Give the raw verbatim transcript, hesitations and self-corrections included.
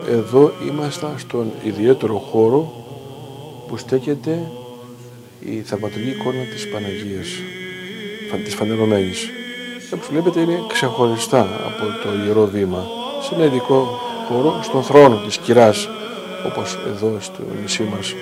εδώ ήμασταν στον ιδιαίτερο χώρο που στέκεται η θαυματουργή εικόνα της Παναγίας, της φανερωμένης. Όπως βλέπετε είναι ξεχωριστά από το Ιερό Βήμα, σε ένα ειδικό χώρο, στον θρόνο της κυράς, όπως εδώ στο νησί μας.